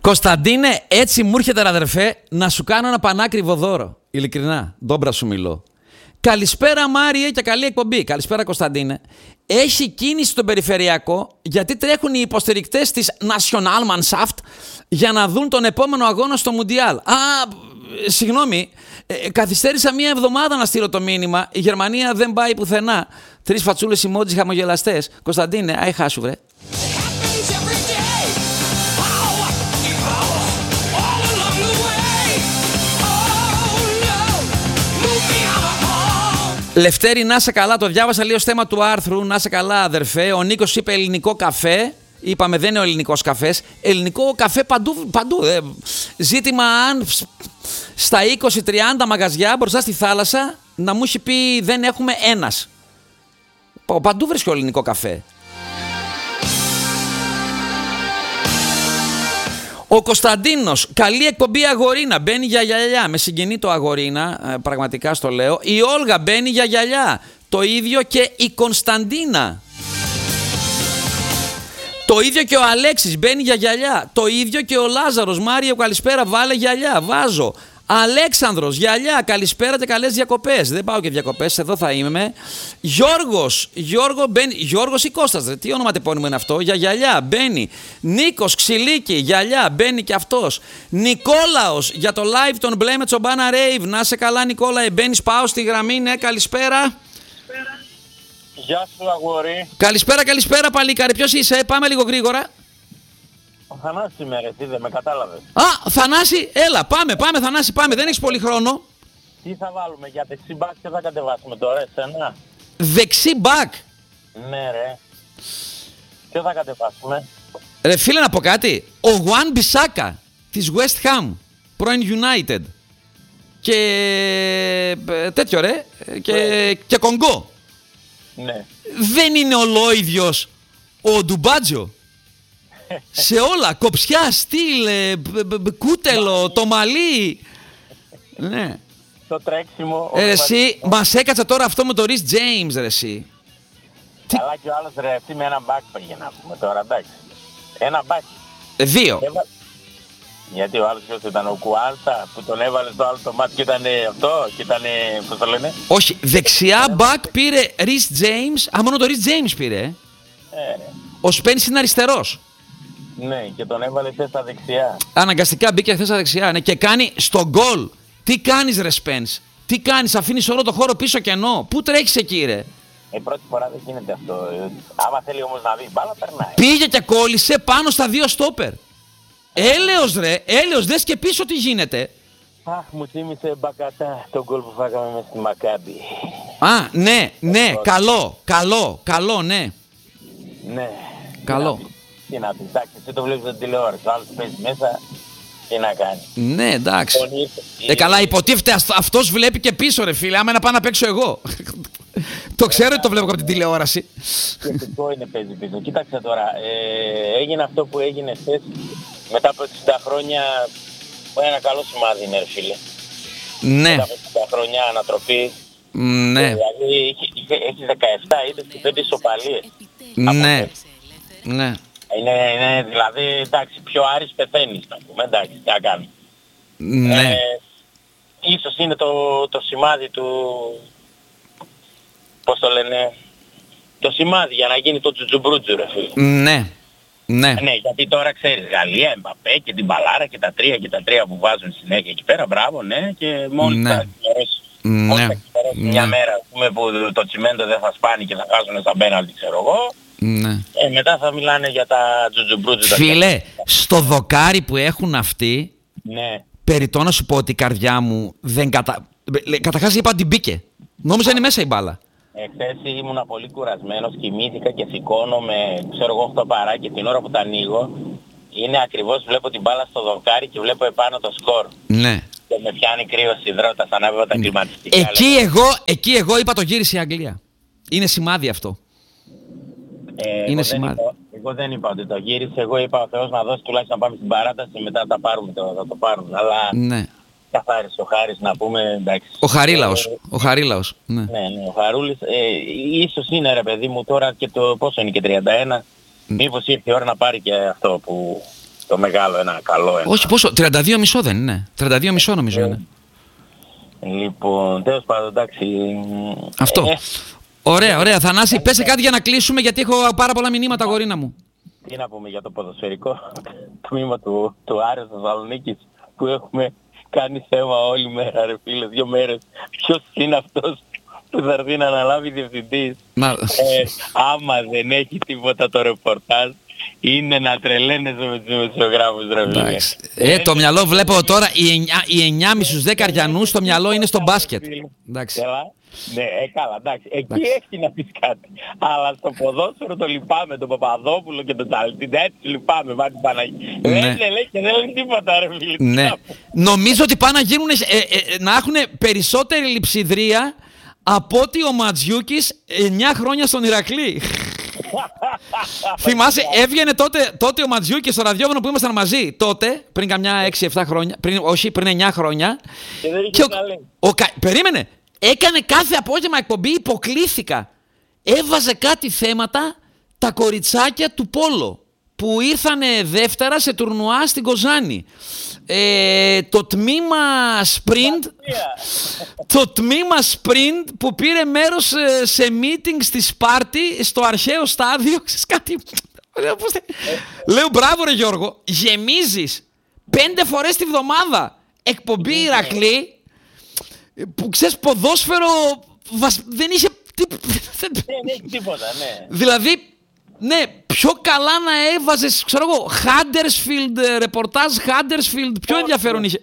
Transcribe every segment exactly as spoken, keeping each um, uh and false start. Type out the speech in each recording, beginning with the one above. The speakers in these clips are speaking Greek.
Κωνσταντίνε, έτσι μου έρχεται, ρε αδερφέ, να σου κάνω ένα πανάκριβο δώρο. Ειλικρινά, ντόμπρα σου μιλώ. Καλησπέρα Μάριε και καλή εκπομπή. Καλησπέρα Κωνσταντίνε. Έχει κίνηση στον περιφερειακό γιατί τρέχουν οι υποστηρικτές της Nationalmannschaft για να δουν τον επόμενο αγώνα στο Μουντιάλ. Α, συγγνώμη, ε, καθυστέρησα μία εβδομάδα να στείλω το μήνυμα. Η Γερμανία δεν πάει πουθενά. Τρεις φατσούλες emojis χαμογελαστές. Κωνσταντίνε, άι χάσου βρε. Λευτέρη, να σε καλά, το διάβασα λίγο στο θέμα του άρθρου. Να σε καλά, αδερφέ. Ο Νίκος είπε ελληνικό καφέ. Είπαμε δεν είναι ο ελληνικός καφές. Ελληνικό καφέ παντού. παντού. Ε, ζήτημα αν στα είκοσι τριάντα μαγαζιά μπροστά στη θάλασσα να μου έχει πει δεν έχουμε ένας. Παντού βρίσκει ο ελληνικό καφέ. Ο Κωνσταντίνος, καλή εκπομπή Αγορίνα, μπαίνει για γυαλιά. Με συγκινεί το Αγορίνα, πραγματικά στο λέω. Η Όλγα μπαίνει για γυαλιά. Το ίδιο και η Κωνσταντίνα. Το ίδιο και ο Αλέξης μπαίνει για γυαλιά. Το ίδιο και ο Λάζαρος. Μάριο, καλησπέρα, βάλε γυαλιά. Βάζω. Αλέξανδρος, γυαλιά, καλησπέρα και καλές διακοπές. Δεν πάω και διακοπές, εδώ θα είμαι. Γιώργος, Γιώργο, μπαίνει, Γιώργος ή Κώστας, ρε, τι ονοματεπώνυμο είναι αυτό, για γυαλιά, μπαίνει. Νίκος, Ξυλίκη, γυαλιά, μπαίνει και αυτός. Νικόλαος, για το live τον μπλε με Τσομπάνα Rave, να σε καλά Νικόλα, μπαίνεις, πάω στη γραμμή, ναι, καλησπέρα. Γεια σου αγόρι. Καλησπέρα, καλησπέρα παλίκαρη, ποιος είσαι, πάμε λίγο γρήγορα. Ο Θανάσης είμαι ρε, τι δεν με κατάλαβες. Α, Θανάση, έλα, πάμε, πάμε Θανάση, πάμε, δεν έχεις πολύ χρόνο. Τι θα βάλουμε για δεξί μπακ και θα κατεβάσουμε τώρα, εσένα. Δεξί μπακ. Ναι ρε. Ποιο θα κατεβάσουμε. Ρε φίλε να πω κάτι, ο Γουάν Μπισάκα της West Ham, πρώην United και τέτοιο ρε, και, ναι. και Κονγκό. Ναι. Δεν είναι ολόιδιος ο Ντουμπάτζο. Σε όλα, κοψιά, στυλ, κούτελο, το μαλλί. Ναι. Το τρέξιμο. Ε, εσύ, μας έκατσε τώρα αυτό με το Rhys James, ρε εσύ. Καλά και ο άλλος ρε, αυτή με ένα μπακ πήγε να πούμε τώρα, εντάξει. Ένα μπακ. Ε, δύο. Έβα... Γιατί ο άλλος ποιος ήταν, ο Κουάλτα, που τον έβαλε στο άλλο το μάτι και ήταν αυτό, και ήταν, πώς το λένε. Όχι, δεξιά μπακ πήρε Rhys James, α, μόνο το Rhys James πήρε. Ε. Ε. Ο Σπένς είναι αριστερός. Ναι, και τον έβαλε θες στα δεξιά. Αναγκαστικά μπήκε θες στα δεξιά, ναι, και κάνει στο γκολ. Τι κάνεις ρε Σπένς, τι κάνεις, αφήνεις όλο το χώρο πίσω κενό. Πού τρέχεις εκεί ρε. Η πρώτη φορά δεν γίνεται αυτό. Άμα θέλει όμως να δει μπάλα, περνάει. Πήγε και κόλλησε πάνω στα δύο στόπερ. Έλεος ρε, έλεος, δες και πίσω τι γίνεται. Αχ, μου θύμισε μπακατά τον γκολ που φάγαμε μες στη Μακάμπι. Α, ναι, ναι, καλό, καλό, καλό, ναι. Ναι. Καλό. Τι να πει, εντάξει, εσύ το βλέπεις στην τηλεόραση, ο άλλος παίζει μέσα, τι να κάνει. Ναι, εντάξει. Ε, καλά, υποτίθεται αυτός βλέπει και πίσω ρε φίλε, άμα να πάω να παίξω εγώ. Το ξέρω ότι το βλέπω από την τηλεόραση. Φυσικό είναι παίζει πίσω. Κοίταξε τώρα, ε, έγινε αυτό που έγινε χθες, μετά από εξήντα χρόνια, ένα καλό σημάδι είναι ρε φίλε. Ναι. Μετά από εξήντα χρόνια ανατροπή. Ναι. Ε, δηλαδή έχει δεκαεπτά ήττες και πέντε ισοπαλίες. Ναι. Ναι. Είναι, είναι δηλαδή, εντάξει, πιο Άρης πεθαίνεις να πούμε, εντάξει, τι να κάνουμε. Ναι. Ε, ίσως είναι το, το σημάδι του, πώς το λένε, το σημάδι για να γίνει το τζουτζουμπρούτζου ρε φίλε. Ναι. Ναι. Ναι, γιατί τώρα ξέρεις, Γαλλία, Εμπαπέ και την μπαλάρα και τα τρία και τα τρία που βάζουν συνέχεια εκεί πέρα, μπράβο, ναι, και μόλις ναι. θα ξημερώσει, ναι. μόλις θα ξημερώσει ναι. μια μέρα, ας πούμε, που το τσιμέντο δεν θα σπάνει και θα χάσουν στα πέναλτι, ξέρω εγώ. Ναι. Ε, μετά θα μιλάνε για τα τζουτζουμπρούτζου. Φίλε, στο δοκάρι που έχουν αυτοί, ναι. περιττό να σου πω ότι η καρδιά μου δεν κατα... Καταρχάς είπα ότι μπήκε. Νόμιζα είναι μέσα η μπάλα. Εχθές ήμουνα πολύ κουρασμένος, κοιμήθηκα και σηκώνομαι, ξέρω εγώ, οκτώ παρά και την ώρα που τα ανοίγω, είναι ακριβώς, βλέπω την μπάλα στο δοκάρι και βλέπω επάνω το σκορ. Ναι. Και με πιάνει κρύος υδρότας, ανάβευα τα κλιματιστικά. Εκεί εγώ, εκεί εγώ είπα το γύρισε η Αγγλία. Είναι σημάδι αυτό. Ε, είναι εγώ σημάδι. Δεν είπα, εγώ δεν είπα ότι το γύρισε, εγώ είπα ο Θεός να δώσει τουλάχιστον να πάμε στην παράταση, μετά θα τα πάρουμε, το, θα το πάρουμε. Αλλά ναι. καθάρισε ο Χάρης να πούμε, εντάξει. Ο Χαρίλαος, ε, ο Χαρίλαος. Ναι, ναι, ναι ο Χαρούλης, ε, ίσως είναι ρε παιδί μου τώρα και το πόσο είναι και τριάντα ένα, mm. μήπως ήρθε η ώρα να πάρει και αυτό που... Το μεγάλο, ένα καλό ένα. Όχι, πόσο, τριάντα δύο κόμμα πέντε δεν είναι. τριάντα δύο κόμμα πέντε νομίζω είναι. Λοιπόν, τέλος πάντων, εντάξει. Αυτό. Ε, Ωραία, ωραία. Θανάση, πέσε κάτι για να κλείσουμε, γιατί έχω πάρα πολλά μηνύματα, γορίνα μου. Τι να πούμε για το ποδοσφαιρικό τμήμα του, του Άρεος Θεσσαλονίκης, που έχουμε κάνει θέμα όλη μέρα, ρε φίλε, δύο μέρες. Ποιος είναι αυτός που θα έρθει να αναλάβει διευθυντής? Να... Ε, άμα δεν έχει τίποτα το ρεπορτάζ, είναι να τρελαίνεσαι με τους δημοσιογράφους, ρε φίλε. Ε, το μυαλό βλέπω τώρα, οι εννιά και μισή στους δέκα Αριανούς, το μυαλό είναι στο μπάσκετ. Εντάξει. Ναι, ε, καλά, εντάξει. Εκεί εντάξει. Έχει να πεις κάτι. Αλλά στο ποδόσφαιρο το λυπάμαι, τον Παπαδόπουλο και τον Ταλτίντα, έτσι λυπάμαι, μάτι Παναγία. Ναι. Λένε, λέει και δεν λένε τίποτα, ρε φίλε. Ναι. Νομίζω ότι πάνε να γίνουν, ε, ε, να έχουν περισσότερη λειψιδρία από ότι ο Ματζιούκης εννιά χρόνια στον Ηρακλή. Θυμάσαι, έβγαινε τότε, τότε ο Ματζιούκης στο ραδιόφωνο που ήμασταν μαζί. Τότε, πριν καμιά έξι εφτά χρόνια, πριν, όχι, πριν εννιά χρόνια. Και δεν είχε και ο, ο, ο, περίμενε. Έκανε κάθε απόγευμα εκπομπή, υποκλήθηκα. Έβαζε κάτι θέματα τα κοριτσάκια του Πόλο που ήρθανε Δεύτερα σε τουρνουά στην Κοζάνη. Ε, το τμήμα sprint το τμήμα sprint που πήρε μέρος σε meeting στη Σπάρτη στο αρχαίο στάδιο. Ξέρεις κάτι? Λέω μπράβο ρε Γιώργο, γεμίζεις πέντε φορές τη βδομάδα εκπομπή Ηρακλή, που ξέρεις ποδόσφαιρο δεν είχε τίποτα, ναι. Δηλαδή, ναι, πιο καλά να έβαζες, ξέρω εγώ, Huddersfield, ρεπορτάζ Huddersfield, πιο ενδιαφέρον είχε.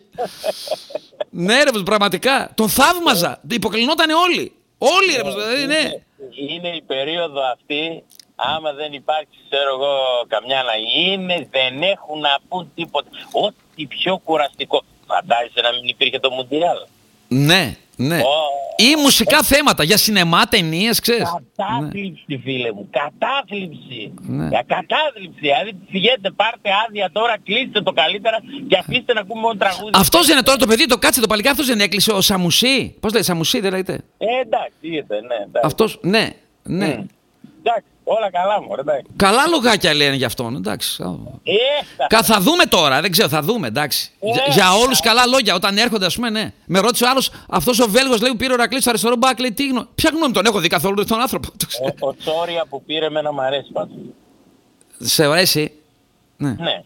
Ναι ρε, πραγματικά, τον θαύμαζα, υποκλεινότανε όλοι. Όλοι ρε, δηλαδή, ναι. Είναι η περίοδο αυτή, άμα δεν υπάρχει, ξέρω εγώ, καμιά να είναι, δεν έχουν να πούν τίποτα. Ό,τι πιο κουραστικό. Φαντάζεσαι να μην υπήρχε το Μουντιάλ. Ναι, ναι. Oh. Ή μουσικά oh. θέματα για σινεμά, ταινίες, ξέρεις. Κατάθλιψη, ναι. Φίλε μου, κατάθλιψη. Ναι. Για κατάθλιψη. Δηλαδή φυγέτε, πάρτε άδεια τώρα, κλείστε το καλύτερα και αφήστε να ακούμε μόνο τραγούδια. Αυτός είναι τώρα το παιδί, το κάτσε το παλικάρι, αυτός δεν έκλεισε, ο Σαμουσί. Πώς λέει, Σαμουσί δεν λέγεται? Ε, εντάξει, ήρθε, ναι. Εντάξει. Αυτός, ναι, ναι. Mm. Εντάξει, όλα καλά μου, εντάξει. Καλά λογάκια λένε για αυτόν, εντάξει. Ε, Κα, θα δούμε τώρα, δεν ξέρω, θα δούμε, εντάξει. Ε, για, για όλους καλά λόγια, όταν έρχονται, ας πούμε, ναι. Με ρώτησε ο άλλος, αυτός ο Βέλγος λέει που πήρε ο Ηρακλής στο αριστερό μπακ, λέει τι γνώμη. Ποια γνώμη τον έχω δει καθόλου τον άνθρωπο. Ο, ο Τσόρια που πήρε εμένα μ' αρέσει πάντως. Σε αρέσει? Ναι. Ναι.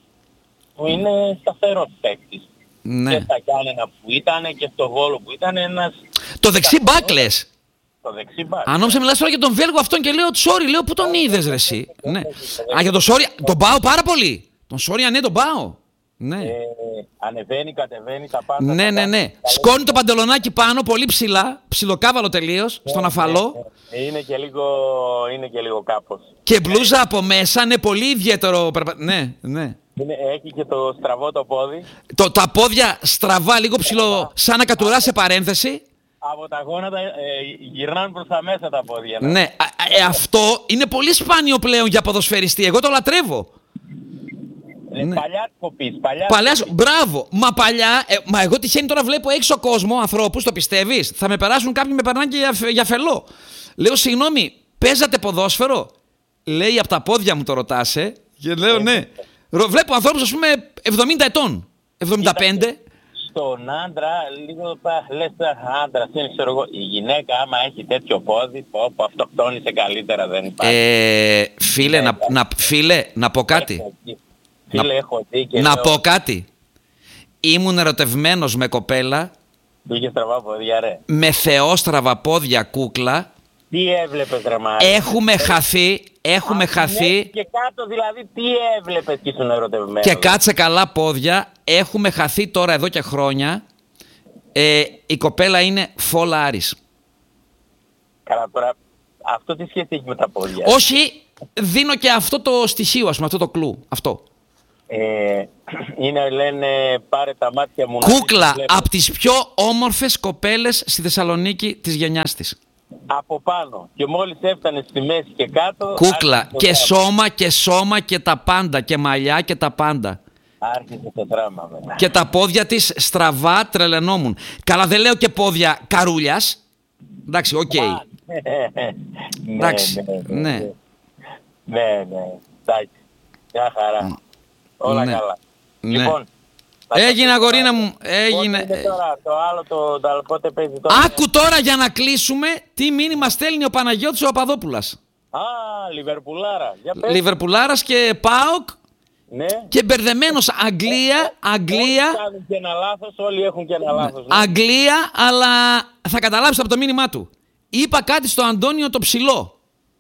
Που είναι σταθερός παίκτης. Ναι. Και στα Γιάννενα που ήταν και στο Βόλο που ήταν ένας... Το δεξί μπακ λες. Το δεξί μπακ. Αν νόμιζα μιλάς τώρα για τον Βέλγο αυτόν και λέω sorry, λέω πού τον είδες ρε εσύ. Ναι. Α, για τον sorry, τον πάω πάρα πολύ. Τον sorry, ναι, τον πάω. Ναι. Ε, ανεβαίνει, κατεβαίνει τα πάντα. Ναι, ναι, ναι. Σκόνει το παντελονάκι πάνω, πολύ ψηλά, ψιλοκάβαλο τελείως, στον αφαλό. Είναι και λίγο, είναι και λίγο κάπως. Και μπλούζα από μέσα, ναι, πολύ ιδιαίτερο. Ναι, ναι. Είναι, έχει και το στραβό το πόδι. Το, τα πόδια στραβά, λίγο ψηλό, σαν να κατουρά σε παρένθεση. Από τα γόνατα ε, γυρνάνε προς τα μέσα τα πόδια. Ναι, ναι ε, αυτό είναι πολύ σπάνιο πλέον για ποδοσφαιριστή. Εγώ το λατρεύω. Είναι ναι. Παλιά κοπής, παλιά Παλιάς, μπράβο. Μα παλιά, ε, μα εγώ τυχαίνει τώρα βλέπω έξω κόσμο, ανθρώπους, το πιστεύεις? Θα με περάσουν κάποιοι με περνάνε και για, για φελό. Λέω συγγνώμη, παίζατε ποδόσφαιρο? Λέει από τα πόδια μου το ρωτάσαι. Και λέω ναι. Βλέπω ανθρώπους ας πούμε εβδομήντα ετών, εβδομήντα πέντε. Στον άντρα, λίγο λες άντρας είναι, ξέρω εγώ, η γυναίκα άμα έχει τέτοιο πόδι, πω, πω, αυτοκτόνησε καλύτερα, δεν υπάρχει. Ε, φίλε, να, να, φίλε, να πω κάτι. Φίλε, να, έχω δει και να λέω... πω κάτι. Ήμουν ερωτευμένος με κοπέλα. Του είχε στραβά πόδια, ρε. Με θεόστραβα πόδια κούκλα. Τι έβλεπες, ρε Μάρη? Έχουμε χαθεί, έχουμε Α, χαθεί. Και κάτω δηλαδή τι έβλεπες και ήσουν ερωτευμένος? Και κάτσε καλά πόδια, έχουμε χαθεί τώρα εδώ και χρόνια. Ε, η κοπέλα είναι φολάρης. Καλά τώρα, αυτό τι σχέση έχει με τα πόδια? Όχι, δίνω και αυτό το στοιχείο, ας πούμε, αυτό το κλου, αυτό. Ε, είναι, λένε, πάρε τα μάτια μου. Κούκλα, από τις πιο όμορφες κοπέλες στη Θεσσαλονίκη της γενιάς της. Από πάνω. Και μόλις έφτανε στη μέση και κάτω... Κούκλα, και δράμα. Σώμα και σώμα και τα πάντα. Και μαλλιά και τα πάντα. Άρχισε το δράμα μετά. Και τα πόδια της στραβά, τρελαινόμουν. Καλά, δεν λέω και πόδια καρούλιας. Εντάξει, οκ. Okay. Εντάξει, ναι. ναι. Ναι, ναι. Εντάξει. Μια χαρά. Όλα Ναι. καλά. Ναι. Λοιπόν, Έγινε αγορίνα μου, έγινε. πότε είναι τώρα, το άλλο, το, το, πότε παίζει τώρα. Άκου τώρα για να κλείσουμε τι μήνυμα στέλνει ο Παναγιώτης ο Παπαδόπουλας. Α, Λιβερπουλάρα. Για πες. Λιβερπουλάρας και ΠΑΟΚ Ναι. και μπερδεμένος Αγγλία, Αγγλία, Όλοι κάνουν και ένα λάθος, όλοι έχουν και ένα λάθος. Ναι. Αγγλία, αλλά θα καταλάβεις από το μήνυμά του. Είπα κάτι στο Αντώνιο το ψηλό,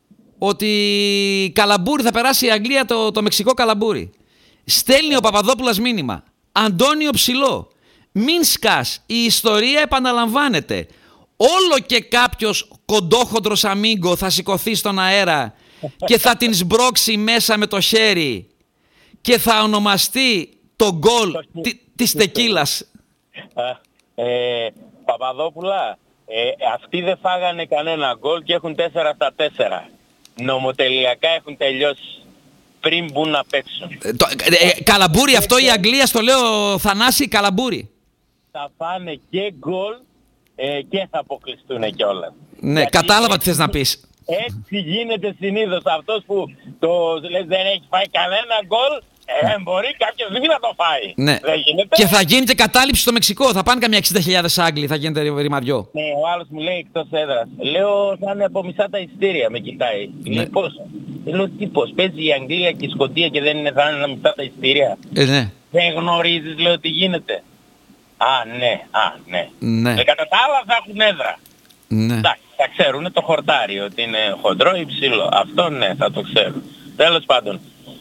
ότι καλαμπούρι θα περάσει η Αγγλία το, το Μεξικό καλαμπούρι. Στέλνει ο Παπαδόπουλας μήνυμα. Αντώνιο ψηλό, μην σκάς, η ιστορία επαναλαμβάνεται. Όλο και κάποιος κοντόχοντρος αμίγκο θα σηκωθεί στον αέρα και θα την σμπρώξει μέσα με το χέρι και θα ονομαστεί το γκολ τη- της τεκίλας. Ε, Παπαδόπουλα, ε, αυτοί δεν φάγανε κανένα γκολ και έχουν τέσσερα στα τέσσερα. Νομοτελειακά έχουν τελειώσει πριν μπουν να παίξουν. Ε, το- ε, ε, καλαμπούρι αυτό η Αγγλία, στο λέω Θανάση, καλαμπούρι. Θα φάνε και γκολ ε, και θα αποκλειστούν κιόλας. Ναι, Γιατί κατάλαβα τι θες να πεις. έτσι γίνεται συνήθως. Αυτός που το λες δεν έχει φάει κανένα γκολ, ε, μπορεί κάποια στιγμή να το φάει. Ναι. Δεν γίνεται. Και θα γίνει και κατάληψη στο Μεξικό. Θα πάνε καμιά εξήντα χιλιάδες Άγγλοι, θα γίνεται ρημαδιό. Ναι, ο άλλος μου λέει εκτός έδρας. Λέω θα είναι από μισά τα ειστήρια, με κοιτάει. Ναι. Λέει πώς. Λέω τι πώς, παίζει η Αγγλία και η Σκωτία και δεν είναι θα είναι μισά τα ειστήρια. Ε, ναι. Δεν γνωρίζεις, λέω τι γίνεται. Α, ναι, α, ναι. Ναι. Ε, κατά τα άλλα θα έχουν έδρα. Ναι. Εντάξει, θα ξέρουν το χορτάρι ότι είναι χοντρό ή ψηλό. Αυτό ναι, θα το ξέρουν. Τέλος πάντων.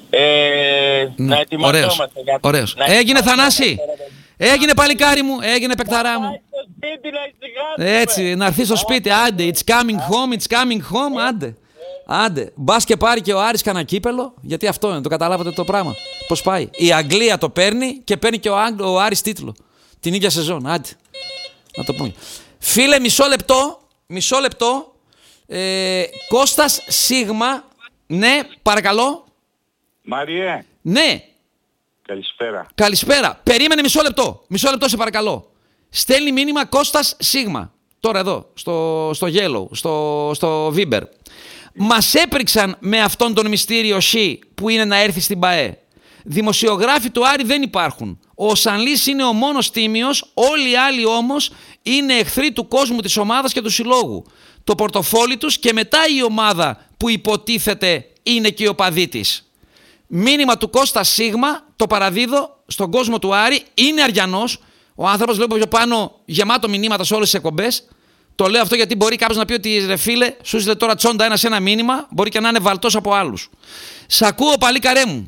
Ε, Ναι. Να Ωραίος. ετοιμαζόμαστε. για- Ωραίος. να Έγινε ετοιμαζόμαστε. Θανάση. Έγινε παλικάρι μου. Έγινε παικταρά μου. Πάει στο σπίτι να ησυχάσουμε. Έτσι, να έρθει στο σπίτι. Άντε, it's coming home, it's coming home. Άντε. Άντε. Μπας και πάρει και ο Άρης κανένα κύπελο. Γιατί αυτό είναι, το καταλάβατε το πράγμα. Πώς πάει. Η Αγγλία το παίρνει και παίρνει και ο, Άγγ, ο Άρης τίτλο. Την ίδια σεζόν. Άντε. Να το πούμε. Φίλε, μισό λεπτό. Μισό λεπτό. Ε, Κώστας Σίγμα. Ναι, παρακαλώ. Μάριε, Ναι. καλησπέρα. Καλησπέρα. Περίμενε μισό λεπτό. Μισό λεπτό σε παρακαλώ. Στέλνει μήνυμα Κώστας Σίγμα. Τώρα εδώ, στο, στο Yellow, στο, στο Viber. Μας έπριξαν με αυτόν τον μυστήριο Σ που είναι να έρθει στην ΠΑΕ. Δημοσιογράφοι του Άρη δεν υπάρχουν. Ο Σανλής είναι ο μόνος τίμιος, όλοι οι άλλοι όμως είναι εχθροί του κόσμου της ομάδας και του συλλόγου. Το πορτοφόλι τους και μετά η ομάδα που υποτίθεται είναι και οι οπαδοί της. Μήνυμα του Κώστα Σίγμα, το παραδίδω στον κόσμο του Άρη, είναι αριανός. Ο άνθρωπος βλέπω πιο πάνω γεμάτο μηνύματα σε όλες τις εκπομπές. Το λέω αυτό γιατί μπορεί κάποιος να πει ότι ρε φίλε, σου ζητάει τώρα τσόντα ένα σε ένα μήνυμα, μπορεί και να είναι βαλτός από άλλους. Σ' ακούω παλί καρέ μου.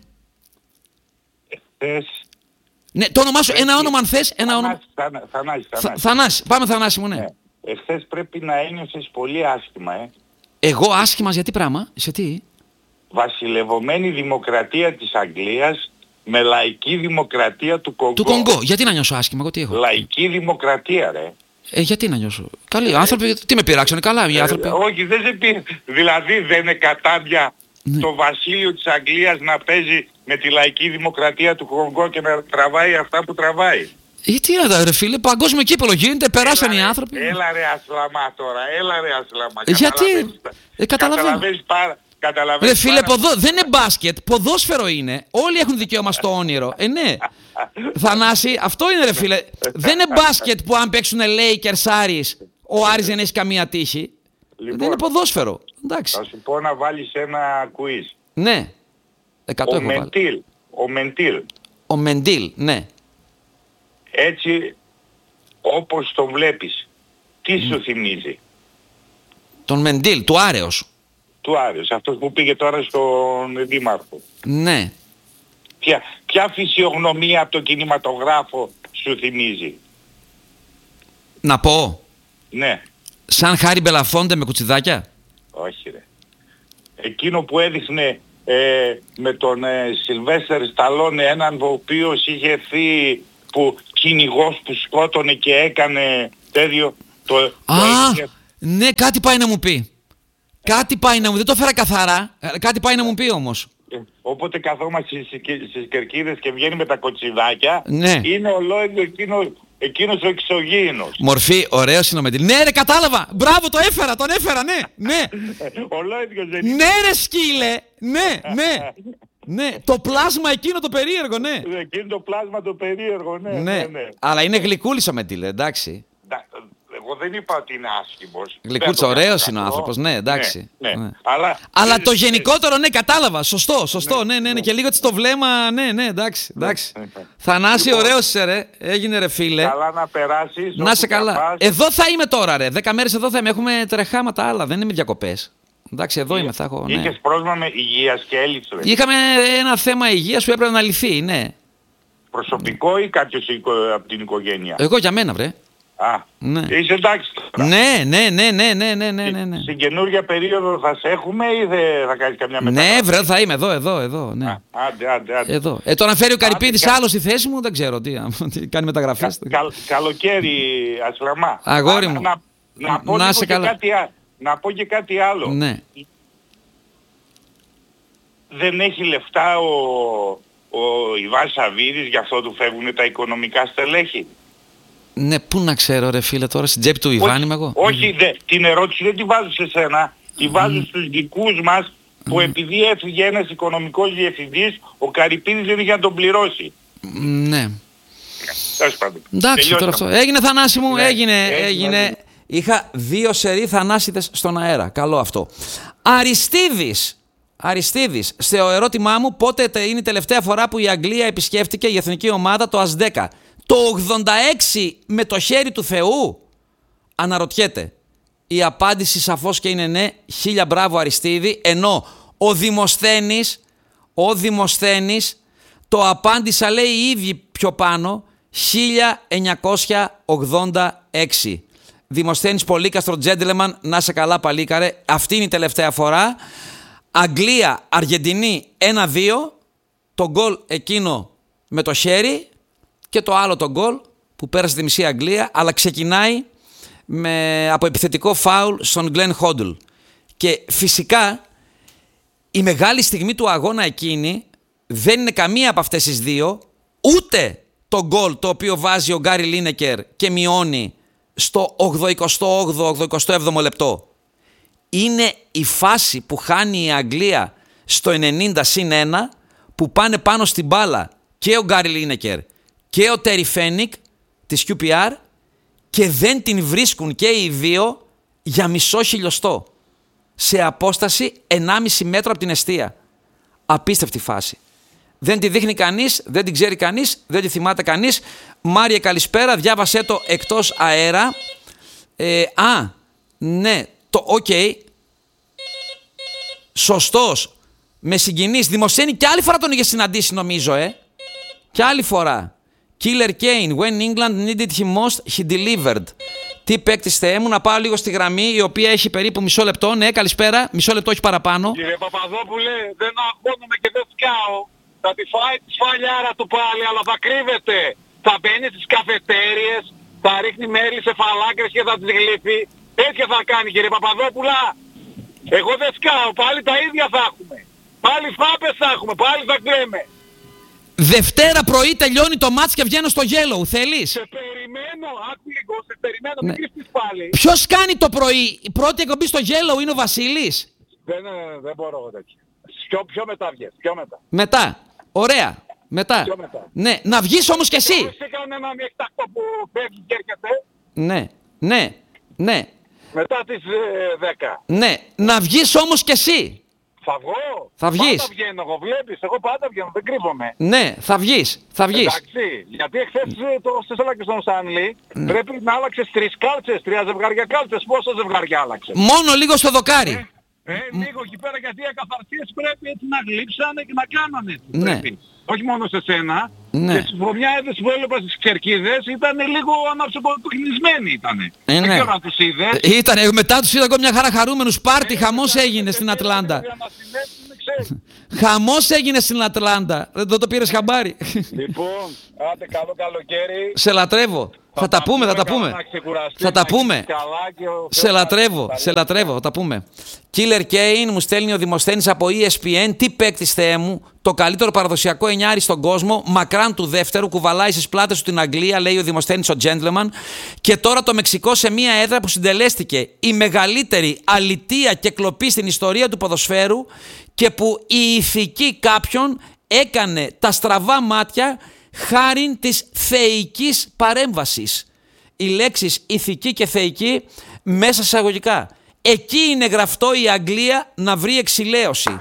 Θες... Ναι, το όνομά σου, ένα όνομα αν θες, ένα όνομα. Θανάση, Θανάση, Θ- Θανάση. Θανάση, πάμε Θανάση μου, ναι. Ναι. Εχθές πρέπει να ένιωσες πολύ άσχημα, ε. Εγώ άσχημα για τι πράγμα, σε τι. Βασιλευωμένη δημοκρατία της Αγγλίας με λαϊκή δημοκρατία του Κονγκό. Του Κονγκό, γιατί να νιώσω άσχημα, εγώ τι έχω. Λαϊκή δημοκρατία, ρε. Ε, γιατί να νιώσω. Καλοί άνθρωποι, τι με πειράξανε, καλά οι άνθρωποι. Ε, όχι, δεν σε πει. Δηλαδή δεν είναι κατάντια Ναι. το βασίλειο της Αγγλίας να παίζει με τη λαϊκή δημοκρατία του Κονγκό και να τραβάει αυτά που τραβάει. Ε, τι είναι, ρε φίλε, παγκόσμιο κύπελο γίνεται, περάσαν Έλα, οι ρε, άνθρωποι. Έλα ρε Ασλαμά τώρα, έλα ρε Ασλαμά. Ε, γιατί? Καταλαβαίνεις τα- Ε, καταλαβαίνω. Καταλαβαίνεις πάρα... Καταλαβαίνεις Ρε φίλε, πάρα- ποδό, δεν είναι μπάσκετ, ποδόσφαιρο είναι. Όλοι έχουν δικαίωμα στο όνειρο. Ε, ναι. Θανάση, αυτό είναι ρε φίλε. Δεν είναι μπάσκετ που αν παίξουν Lakers Άρης, ο Άρης δεν έχει καμία τύχη. Λοιπόν, Δεν είναι ποδόσφαιρο. Εντάξει. θα σου πω να βάλεις ένα quiz. Ναι. Εκατό Ο έχω βάλει. Μεντίλ, ο Μεντίλ, Ο Μεντίλ, ναι. έτσι όπως το βλέπεις, τι σου θυμίζει? Τον Μεντίλ, του Άρεος. Του Άρης, αυτός που πήγε τώρα στον Δήμαρχο. Ναι. Ποια, ποια φυσιογνωμία από τον κινηματογράφο σου θυμίζει? Να πω, Ναι, σαν Χάρη Μπελαφόντε με κουτσιδάκια. όχι ρε. Εκείνο που έδειχνε ε, με τον ε, Σιλβέστερ Σταλόνε, έναν ο οποίος είχε έρθει που κυνηγός που σκότωνε και έκανε τέτοιο. Το, Α, το είχε- ναι, κάτι πάει να μου πει. Κάτι πάει να μου, δεν το έφερα καθαρά. Ε, Κάτι πάει να μου πει όμως. ε, όποτε καθόμαστε στις, στις κερκίδες και βγαίνει με τα κοτσιδάκια, Ναι. είναι ολόιδιο εκείνο, εκείνος ο εξωγήινος. Μορφή, ωραίο είναι ο Μεντίλ. Ναι, ρε, κατάλαβα. Μπράβο, το έφερα, τον έφερα, ναι, ναι. Ολόιδιος δεν είναι. Ναι, ρε, σκύλε. Ναι, ναι. Ναι, το πλάσμα εκείνο το περίεργο, ναι. Εκείνο το πλάσμα το περίεργο, ναι. Ναι, ναι, ναι. αλλά είναι γλυκούλης ο Μετήλε, εντάξει. Εγώ δεν είπα ότι είναι άσχημος. Γλυκούτσο, ωραίος είναι ο άνθρωπος, ναι, εντάξει. Ναι, ναι. Ναι. Αλλά, Αλλά το γενικότερο, ναι, κατάλαβα. Σωστό, σωστό. Ναι, ναι, ναι. ναι. Και λίγο έτσι το βλέμμα, ναι, ναι, εντάξει. εντάξει. Ναι, ναι. Θανάση, Λοιπόν, ωραίος είσαι, ρε. Έγινε, ρε, φίλε. Καλά να περάσεις. Να σε καλά. Πας. Εδώ θα είμαι τώρα, ρε. Δέκα μέρες εδώ θα είμαι. Έχουμε τρεχάματα άλλα. Δεν είναι διακοπές. Εντάξει, εδώ είμαι, θα έχω. Ναι. Είχες πρόβλημα με υγείας και έλειψε. Είχαμε ένα θέμα υγείας που έπρεπε να λυθεί, ναι. Προσωπικό ή κάποιος από την οικογένεια? Εγώ για μένα, βρε. Α, Ναι. είσαι εντάξει τώρα. Ναι, ναι, ναι, ναι, ναι, ναι, ναι, ναι, ναι. Στην καινούργια περίοδο θα σε έχουμε ή δεν θα κάνεις καμιά μεταγραφή? Ναι, βρε, θα είμαι εδώ, εδώ, εδώ. Ναι. Α, άντε, άντε, άντε. Εδώ. Ε, τώρα να φέρει ο Καρυπίδης κα- άλλο στη θέση μου, δεν ξέρω τι, τι κάνει μεταγραφές. Κα- καλ- καλοκαίρι, Ασλαμά. Αγόρι Α, μου. Να, να, πω Να λίγο είσαι και καλά. κάτι, α- να πω και κάτι άλλο. Ναι. Δεν έχει λεφτά ο, ο Ιβάν Σαββίδης, γι' αυτό του φεύγουν τα οικονομικά στελέχη. Ναι, πού να ξέρω, ρε φίλε, τώρα στην τσέπη του Ιβάν όχι, είμαι εγώ. όχι δε, την ερώτηση δεν τη βάζω σε σένα, τη βάζω στους δικούς μας που επειδή έφυγε ένας οικονομικός διευθυντής, ο Καρυπίδης δεν είχε να τον πληρώσει. Ναι. Τέλος πάντων. Εντάξει, τώρα Τελειώσαμε. αυτό. Έγινε, Θανάση μου, Ναι, έγινε, έγινε, έγινε. έγινε. Είχα δύο σερί Θανάσιδες στον αέρα. Καλό αυτό. Αριστίδης. Αριστίδης, στο ερώτημά μου πότε είναι η τελευταία φορά που η Αγγλία επισκέφτηκε η εθνική ομάδα το ΑΣΔΕΚΑ. Το ογδόντα έξι με το χέρι του Θεού. Αναρωτιέται. Η απάντηση σαφώς και είναι ναι. Χίλια μπράβο Αριστίδη. Ενώ ο Δημοσθένης, ο Δημοσθένης το απάντησα λέει οι ίδιοι πιο πάνω. χίλια εννιακόσια ογδόντα έξι. Δημοσθένης Πολύκαστρο Τζέντλεμαν, να σε καλά παλίκαρε. Αυτή είναι η τελευταία φορά. Αγγλία, Αργεντινή ένα δύο. Το γκολ εκείνο με το χέρι και το άλλο το γκολ που πέρασε τη μισή Αγγλία, αλλά ξεκινάει με, από επιθετικό φάουλ στον Γκλεν Χόντλ. Και φυσικά η μεγάλη στιγμή του αγώνα εκείνη δεν είναι καμία από αυτές τις δύο, ούτε το γκολ το οποίο βάζει ο Γκάρι Λίνεκερ και μειώνει στο ογδοηκοστό όγδοο ογδοηκοστό έβδομο λεπτό. Είναι η φάση που χάνει η Αγγλία στο ενενήντα συν ένα, που πάνε πάνω στην μπάλα και ο Γκάρι Λίνεκερ και ο Τέρι Φένικ της κιου πι αρ και δεν την βρίσκουν και οι δύο για μισό χιλιοστό σε απόσταση ενάμιση μέτρο από την εστία. Απίστευτη φάση. Δεν τη δείχνει κανείς, δεν την ξέρει κανείς, δεν τη θυμάται κανείς. Μάριε, καλησπέρα, διάβασέ το εκτός αέρα. Ε, α, ναι, το οκ. Okay. Σωστός. Με συγκινείς. Δημοσθένη και άλλη φορά τον είχε συναντήσει νομίζω, ε. Και άλλη φορά. Killer Kane, when England needed him most, he delivered. Τι παίκτης Θεέ μου, να πάω λίγο στη γραμμή, η οποία έχει περίπου μισό λεπτό. Ναι, καλησπέρα. Μισό λεπτό, όχι παραπάνω. Κύριε Παπαδόπουλε, δεν αγχώνομαι και δεν σκάω. Θα τη φάει τη σφαλιάρα του πάλι, αλλά θα κρύβεται. Θα μπαίνει στις καφετέριες, θα ρίχνει μέλι σε φαλάκρες και θα τις γλύφει. Τέτοια θα κάνει κύριε Παπαδόπουλα. Εγώ δεν σκάω, πάλι τα ίδια θα έχουμε. Πάλι φάπες θα έχουμε, πάλι θα κλαίμε. Δευτέρα πρωί τελειώνει το μάτς και βγαίνω στο Yellow. Θέλεις? Σε περιμένω, άκου λίγο, σε περιμένω, Ναι. μην κρυφτείς πάλι. Ποιος κάνει το πρωί? Η πρώτη εκπομπή στο Yellow είναι ο Βασίλης. Δεν, ε, δεν μπορώ εγώ τέτοια. Πιο, πιο μετά βγες, πιο μετά. Μετά. Ωραία. Μετά. Πιο μετά. Ναι. Να βγεις όμως κι εσύ. Πώς έκανε ένα μη εκτακτό που φεύγει και έρχεται Ναι. Ναι. Ναι. μετά τις ε, δέκα. Ναι. Να βγεις όμως κι εσύ. Θα βγω. Θα βγεις. Πάντα βγαίνω εγώ, βλέπεις. Εγώ πάντα βγαίνω, δεν κρύβομαι. Ναι. Θα βγεις. Θα βγεις. Εντάξει, γιατί εχθές ε, το στήσαλα και στον Σάνλι, πρέπει να άλλαξες τρεις κάλτσες, τρία ζευγάρια κάλτσες. Πόσα ζευγάρια άλλαξες? Μόνο λίγο στο δοκάρι. Ε, ε, λίγο εκεί πέρα γιατί οι ακαθαρσίες πρέπει έτσι να γλύψανε και να κάνανε. έτσι, Ναι. πρέπει. Όχι μόνο σε σένα. Ναι. Και στις βρωμιάδες που έλεπα στις Κερκίδες ήταν λίγο αναψοκοκκινισμένοι ήτανε. Ε, Δεν ναι. ξέρω αν τους είδες. Ήτανε, μετά τους είδα εγώ μια χαρά χαρούμενους. Πάρτι, χαμός έγινε στην Ατλάντα. Χαμός έγινε στην Ατλάντα. Δεν το, το πήρες χαμπάρι. Λοιπόν, άντε καλό καλοκαίρι. Σε λατρεύω. Θα τα πούμε, θα τα πούμε. Θα τα πούμε. Σε λατρεύω, σε λατρεύω, θα τα πούμε. Killer Kane μου στέλνει ο Δημοσθένης από ι ες πι εν. Τι παίκτης, Θεέ μου, το καλύτερο παραδοσιακό εννιάρι στον κόσμο, μακράν του δεύτερου, κουβαλάει στις πλάτες του την Αγγλία, λέει ο Δημοσθένης ο gentleman. Και τώρα το Μεξικό σε μια έδρα που συντελέστηκε η μεγαλύτερη αλητεία και κλοπή στην ιστορία του ποδοσφαίρου και που η ηθική κάποιον έκανε τα στραβά μάτια χάριν της θεϊκής παρέμβασης. Οι λέξεις ηθική και θεϊκή μέσα σε εισαγωγικά. Εκεί είναι γραφτό η Αγγλία να βρει εξηλαίωση.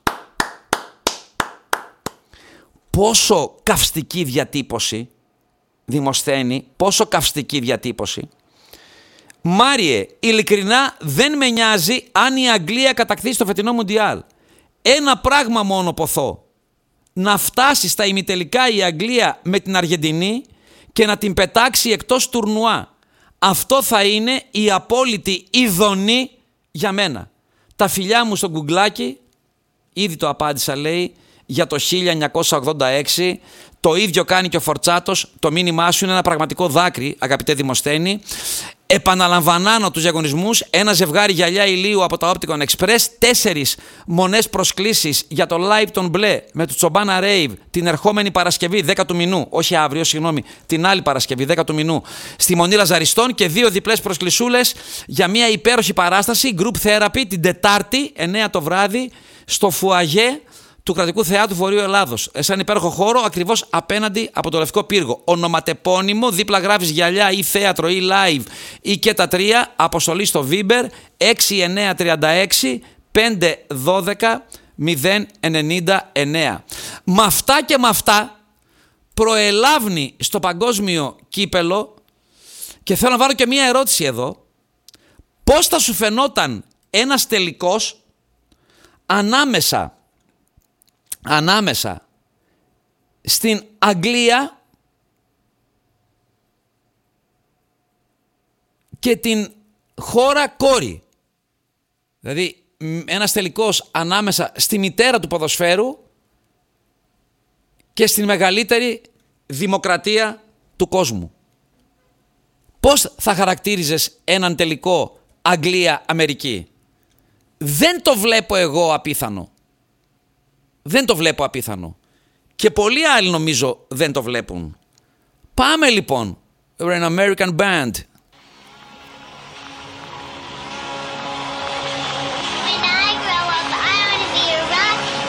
Πόσο καυστική διατύπωση, Δημοσθένη, πόσο καυστική διατύπωση. Μάριε, ειλικρινά δεν με νοιάζει αν η Αγγλία κατακτήσει το φετινό Μουντιάλ. Ένα πράγμα μόνο ποθώ. Να φτάσει στα ημιτελικά η Αγγλία με την Αργεντινή και να την πετάξει εκτός τουρνουά. Αυτό θα είναι η απόλυτη ειδονή για μένα. Τα φιλιά μου στο γκουγκλάκι, ήδη το απάντησα, λέει, για το χίλια εννιακόσια ογδόντα έξι. Το ίδιο κάνει και ο Φορτσάτος. Το μήνυμά σου είναι ένα πραγματικό δάκρυ, αγαπητέ Δημοσθένη. Επαναλαμβανάνω τους διαγωνισμούς. Ένα ζευγάρι γυαλιά ηλίου από τα Opticon Express. Τέσσερις μονές προσκλήσεις για το live των μπλε με του Τσομπάνα Rave την ερχόμενη Παρασκευή δέκα του μηνού. Όχι αύριο, συγγνώμη. Την άλλη Παρασκευή δέκα του μηνού στη Μονή Λαζαριστών. Και δύο διπλές προσκλησούλες για μια υπέροχη παράσταση Group Therapy την Τετάρτη εννέα το βράδυ στο Φουαγέ του Κρατικού Θεάτρου Βορείου Ελλάδος. Σε έναν υπέροχο χώρο, ακριβώς απέναντι από το Λευκό Πύργο. Ονοματεπώνυμο, δίπλα γράφεις γυαλιά ή θέατρο ή live ή και τα τρία. Αποστολή στο Viber έξι εννιά τρία έξι πέντε ένα δύο μηδέν εννιά εννιά. Με αυτά και με αυτά προελάβνει στο παγκόσμιο κύπελο και θέλω να βάλω και μία ερώτηση εδώ. Πώς θα σου φαινόταν ένας τελικός ανάμεσα ανάμεσα στην Αγγλία και την χώρα κόρη. Δηλαδή ένας τελικός ανάμεσα στη μητέρα του ποδοσφαίρου και στην μεγαλύτερη δημοκρατία του κόσμου. Πώς θα χαρακτήριζες έναν τελικό Αγγλία-Αμερική? Δεν το βλέπω εγώ απίθανο. Δεν το βλέπω απίθανο. Και πολλοί άλλοι νομίζω δεν το βλέπουν. Πάμε λοιπόν. We're an American band.